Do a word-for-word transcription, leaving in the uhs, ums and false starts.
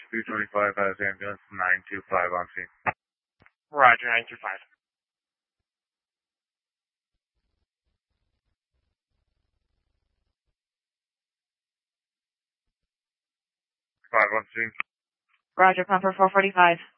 two twenty-five has ambulance nine two five on scene. Roger, nine two five. five on scene. Roger, Pumper four forty-five.